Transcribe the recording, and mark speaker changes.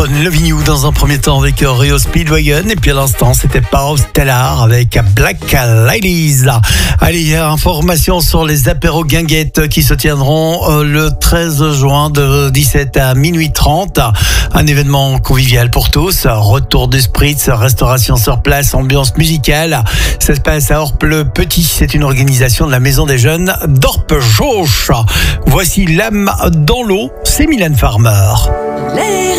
Speaker 1: Loving You dans un premier temps avec Rio Speedwagon et puis à l'instant c'était Power Stellar avec Black Ladies. Allez, information sur les apéros guinguettes qui se tiendront le 13 juin de 17 à minuit 30. Un événement convivial pour tous, retour du spritz, restauration sur place, ambiance musicale. Ça se passe à Orpe-le-Petit, c'est une organisation de la Maison des Jeunes d'Orpe-Jauche. Voici L'âme dans l'eau, c'est Mylène Farmer.